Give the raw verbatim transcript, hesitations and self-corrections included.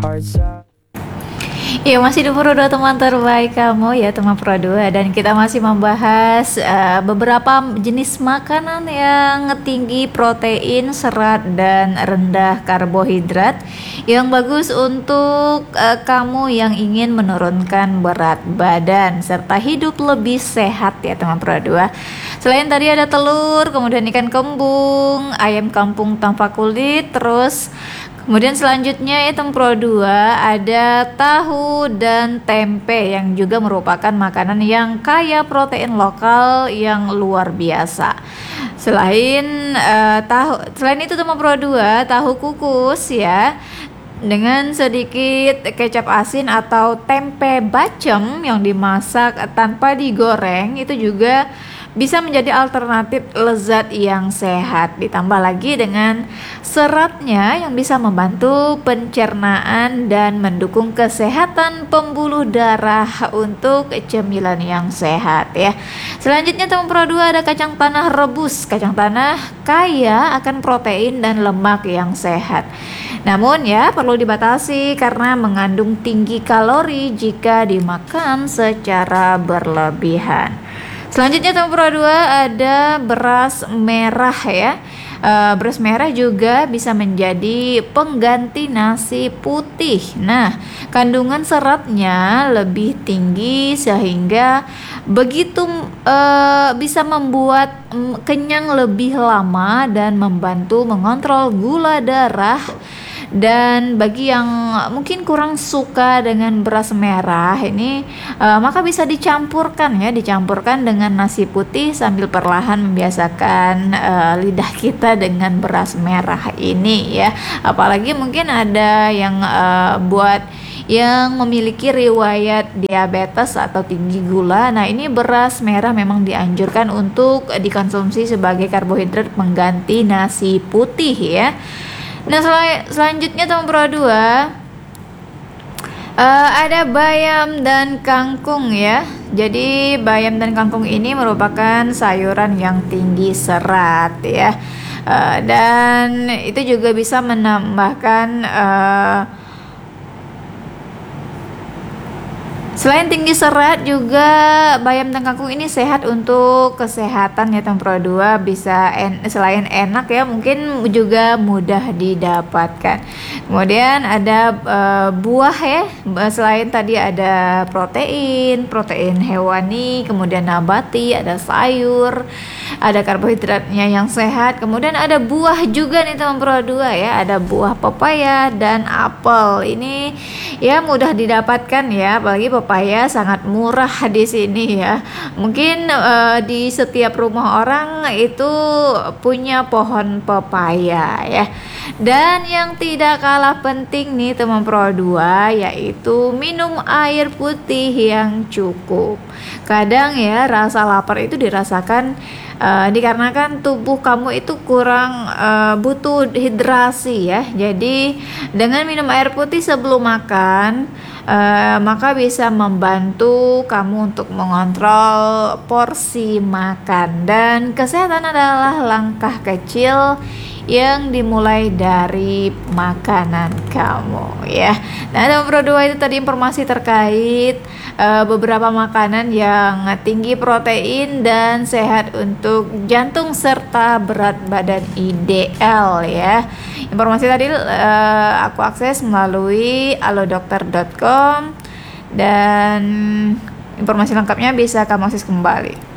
Ya, masih di Pro dua, teman terbaik kamu ya, teman Pro dua, dan kita masih membahas uh, beberapa jenis makanan yang tinggi protein, serat, dan rendah karbohidrat yang bagus untuk uh, kamu yang ingin menurunkan berat badan serta hidup lebih sehat ya, teman Pro dua. Selain tadi ada telur, kemudian ikan kembung, ayam kampung tanpa kulit, terus kemudian selanjutnya ya, Pro dua, ada tahu dan tempe yang juga merupakan makanan yang kaya protein lokal yang luar biasa. Selain uh, tahu, selain itu Pro dua, tahu kukus ya dengan sedikit kecap asin atau tempe bacem yang dimasak tanpa digoreng itu juga bisa menjadi alternatif lezat yang sehat. Ditambah lagi dengan seratnya yang bisa membantu pencernaan dan mendukung kesehatan pembuluh darah untuk cemilan yang sehat ya. Selanjutnya teman Pro dua, ada kacang tanah rebus. Kacang tanah kaya akan protein dan lemak yang sehat. Namun ya, perlu dibatasi karena mengandung tinggi kalori jika dimakan secara berlebihan. Selanjutnya teman Pro dua, ada beras merah ya. Uh, beras merah juga bisa menjadi pengganti nasi putih. Nah, kandungan seratnya lebih tinggi sehingga begitu uh, bisa membuat um, kenyang lebih lama dan membantu mengontrol gula darah. Dan bagi yang mungkin kurang suka dengan beras merah ini, uh, maka bisa dicampurkan ya, dicampurkan dengan nasi putih sambil perlahan membiasakan uh, lidah kita dengan beras merah ini ya. Apalagi mungkin ada yang uh, buat yang memiliki riwayat diabetes atau tinggi gula. Nah, ini beras merah memang dianjurkan untuk dikonsumsi sebagai karbohidrat pengganti nasi putih ya. Nah, sel- selanjutnya teman Pro dua, uh, ada bayam dan kangkung ya. Jadi bayam dan kangkung ini merupakan sayuran yang tinggi serat ya, uh, dan itu juga bisa menambahkan uh, selain tinggi serat, juga bayam dan kangkung ini sehat untuk kesehatan ya teman Pro dua. Bisa en, selain enak ya, mungkin juga mudah didapatkan. Kemudian ada uh, buah ya. Selain tadi ada protein, protein hewani, kemudian nabati, ada sayur, ada karbohidratnya yang sehat. Kemudian ada buah juga nih teman Pro dua ya. Ada buah pepaya dan apel. Ini ya mudah didapatkan ya, apalagi pepaya sangat murah di sini ya. Mungkin uh, di setiap rumah orang itu punya pohon pepaya ya. Dan yang tidak kalah penting nih teman Pro dua, yaitu minum air putih yang cukup. Kadang ya rasa lapar itu dirasakan Uh, dikarenakan tubuh kamu itu kurang uh, butuh hidrasi ya. Jadi dengan minum air putih sebelum makan, uh, maka bisa membantu kamu untuk mengontrol porsi makan. Dan kesehatan adalah langkah kecil yang dimulai dari makanan kamu ya. Nah, teman Pro dua, itu tadi informasi terkait uh, beberapa makanan yang tinggi protein dan sehat untuk jantung serta berat badan ideal ya. Informasi tadi uh, aku akses melalui alodokter dot com, dan informasi lengkapnya bisa kamu akses kembali.